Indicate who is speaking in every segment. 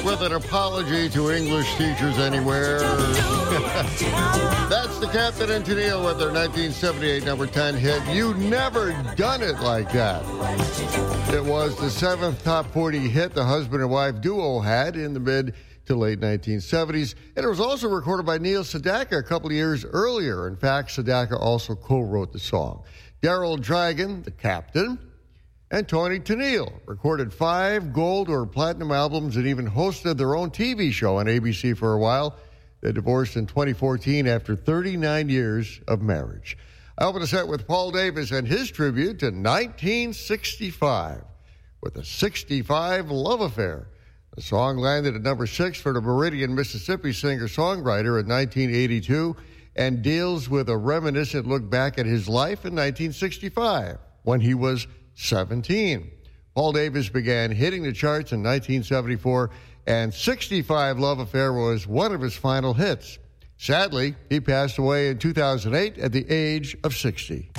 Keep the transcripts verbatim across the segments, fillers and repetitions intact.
Speaker 1: with an apology to English teachers anywhere. That's the Captain and Tennille with their nineteen seventy-eight number ten hit, You Never Done It Like That. It was the seventh top forty hit the husband and wife duo had in the mid to late nineteen seventies, and it was also recorded by Neil Sedaka a couple of years earlier. In fact, Sedaka also co-wrote the song. Daryl Dragon, the Captain, and Toni Tennille recorded five gold or platinum albums and even hosted their own T V show on A B C for a while. They divorced in twenty fourteen after thirty-nine years of marriage. I open the set with Paul Davis and his tribute to nineteen sixty-five with a sixty-five love affair. The song landed at number six for the Meridian, Mississippi singer-songwriter in nineteen eighty-two and deals with a reminiscent look back at his life in nineteen sixty-five when he was seventeen. Paul Davis began hitting the charts in nineteen seventy-four, and sixty-five Love Affair was one of his final hits. Sadly, he passed away in two thousand eight at the age of sixty.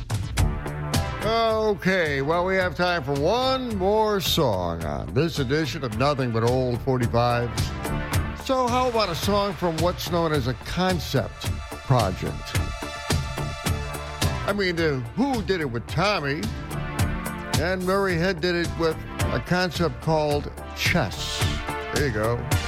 Speaker 1: Okay, well, we have time for one more song on this edition of Nothing But Old forty-fives. So how about a song from what's known as a concept project? I mean, the Who did it with Tommy, and Murray Head did it with a concept called Chess. There you go.